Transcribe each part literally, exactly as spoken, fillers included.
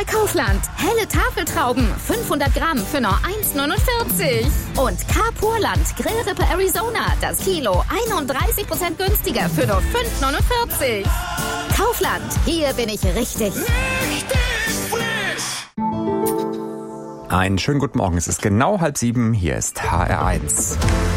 bei Kaufland. Helle Tafeltrauben, fünfhundert Gramm für nur eins neunundvierzig. Und Carpurland Grillrippe Arizona, das Kilo einunddreißig Prozent günstiger für nur fünf neunundvierzig. Kaufland, hier bin ich richtig. Richtig frisch! Einen schönen guten Morgen. Es ist genau halb sieben. Hier ist H R eins.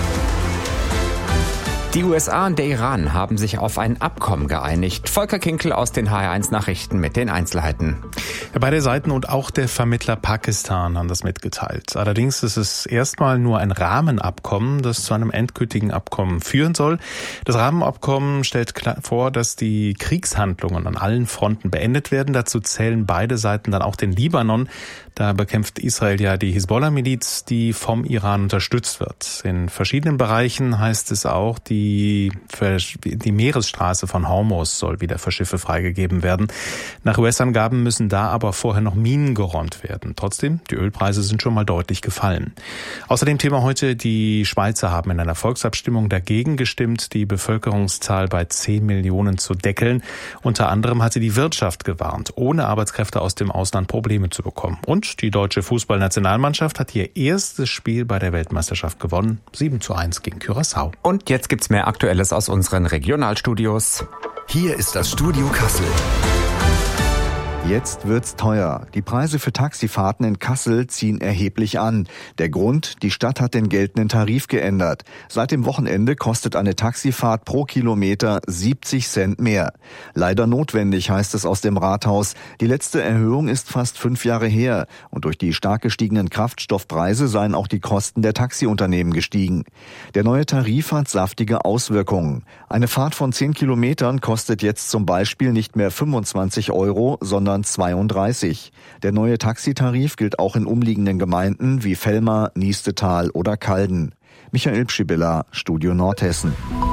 Die U S A und der Iran haben sich auf ein Abkommen geeinigt. Volker Kinkel aus den H R eins Nachrichten mit den Einzelheiten. Ja, beide Seiten und auch der Vermittler Pakistan haben das mitgeteilt. Allerdings ist es erstmal nur ein Rahmenabkommen, das zu einem endgültigen Abkommen führen soll. Das Rahmenabkommen stellt vor, dass die Kriegshandlungen an allen Fronten beendet werden. Dazu zählen beide Seiten dann auch den Libanon. Da bekämpft Israel ja die Hisbollah-Miliz, die vom Iran unterstützt wird. In verschiedenen Bereichen heißt es auch, die, die Meeresstraße von Hormuz soll wieder für Schiffe freigegeben werden. Nach U S-Angaben müssen da aber vorher noch Minen geräumt werden. Trotzdem, die Ölpreise sind schon mal deutlich gefallen. Außerdem Thema heute, die Schweizer haben in einer Volksabstimmung dagegen gestimmt, die Bevölkerungszahl bei zehn Millionen zu deckeln. Unter anderem hatte die Wirtschaft gewarnt, ohne Arbeitskräfte aus dem Ausland Probleme zu bekommen. Und die deutsche Fußballnationalmannschaft hat ihr erstes Spiel bei der Weltmeisterschaft gewonnen. sieben zu eins gegen Curaçao. Und jetzt gibt's mehr Aktuelles aus unseren Regionalstudios. Hier ist das Studio Kassel. Jetzt wird's teuer. Die Preise für Taxifahrten in Kassel ziehen erheblich an. Der Grund, die Stadt hat den geltenden Tarif geändert. Seit dem Wochenende kostet eine Taxifahrt pro Kilometer siebzig Cent mehr. Leider notwendig, heißt es aus dem Rathaus. Die letzte Erhöhung ist fast fünf Jahre her. Und durch die stark gestiegenen Kraftstoffpreise seien auch die Kosten der Taxiunternehmen gestiegen. Der neue Tarif hat saftige Auswirkungen. Eine Fahrt von zehn Kilometern kostet jetzt zum Beispiel nicht mehr fünfundzwanzig Euro, sondern zweiunddreißig. Der neue Taxitarif gilt auch in umliegenden Gemeinden wie Vellmar, Niestetal oder Calden. Michael Pschibilla, Studio Nordhessen.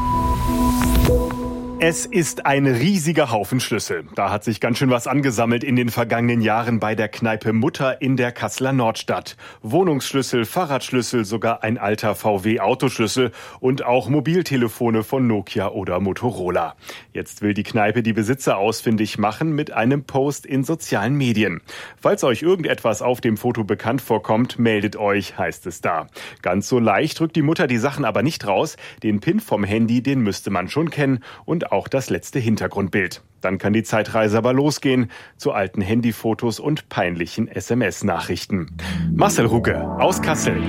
Es ist ein riesiger Haufen Schlüssel. Da hat sich ganz schön was angesammelt in den vergangenen Jahren bei der Kneipe Mutter in der Kasseler Nordstadt. Wohnungsschlüssel, Fahrradschlüssel, sogar ein alter V W-Autoschlüssel und auch Mobiltelefone von Nokia oder Motorola. Jetzt will die Kneipe die Besitzer ausfindig machen mit einem Post in sozialen Medien. Falls euch irgendetwas auf dem Foto bekannt vorkommt, meldet euch, heißt es da. Ganz so leicht rückt die Mutter die Sachen aber nicht raus. Den PIN vom Handy, den müsste man schon kennen und auch das letzte Hintergrundbild. Dann kann die Zeitreise aber losgehen zu alten Handyfotos und peinlichen S M S-Nachrichten. Marcel Ruge aus Kassel.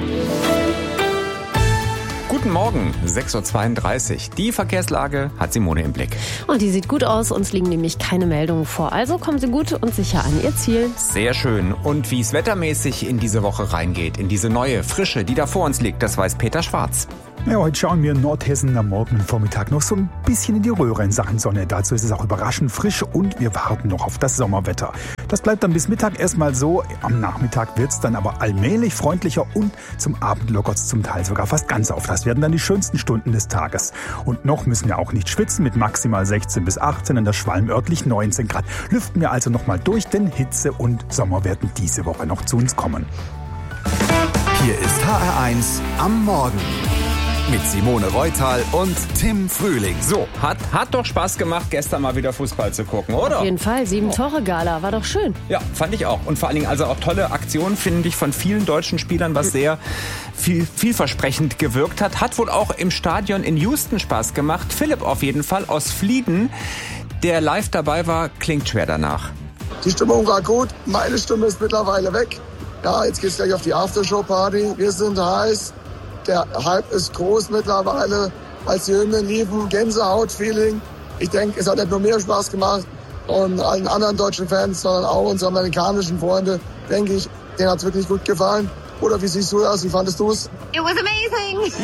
Guten Morgen, sechs Uhr zweiunddreißig. Die Verkehrslage hat Simone im Blick. Und die sieht gut aus, uns liegen nämlich keine Meldungen vor. Also kommen Sie gut und sicher an Ihr Ziel. Sehr schön. Und wie es wettermäßig in diese Woche reingeht, in diese neue, frische, die da vor uns liegt, das weiß Peter Schwarz. Ja, heute schauen wir in Nordhessen am Morgen und Vormittag noch so ein bisschen in die Röhre in Sachen Sonne. Dazu ist es auch überraschend frisch und wir warten noch auf das Sommerwetter. Das bleibt dann bis Mittag erstmal so. Am Nachmittag wird es dann aber allmählich freundlicher und zum Abend lockert es zum Teil sogar fast ganz auf. Das werden dann die schönsten Stunden des Tages. Und noch müssen wir auch nicht schwitzen mit maximal sechzehn bis achtzehn, in der Schwalm örtlich neunzehn Grad. Lüften wir also nochmal durch, denn Hitze und Sommer werden diese Woche noch zu uns kommen. Hier ist H R eins am Morgen. Mit Simone Reutal und Tim Frühling. So, hat, hat doch Spaß gemacht, gestern mal wieder Fußball zu gucken, oder? Auf jeden Fall, sieben Tore Gala, war doch schön. Ja, fand ich auch. Und vor allen Dingen also auch tolle Aktionen, finde ich, von vielen deutschen Spielern, was sehr viel, vielversprechend gewirkt hat. Hat wohl auch im Stadion in Houston Spaß gemacht. Philipp auf jeden Fall aus Flieden, der live dabei war, klingt schwer danach. Die Stimmung war gut, meine Stimme ist mittlerweile weg. Ja, jetzt geht's gleich auf die Aftershow-Party. Wir sind heiß. Der Hype ist groß mittlerweile, als die Hymnen liefen, Gänsehaut-Feeling. Ich denke, es hat nicht nur mir Spaß gemacht und allen anderen deutschen Fans, sondern auch unsere amerikanischen Freunde, denke ich, denen hat es wirklich gut gefallen. Oder wie siehst du das? Wie fandest du es? It was amazing!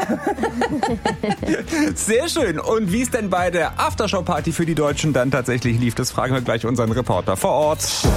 Yeah! Sehr schön. Und wie es denn bei der Aftershow-Party für die Deutschen dann tatsächlich lief, das fragen wir gleich unseren Reporter vor Ort.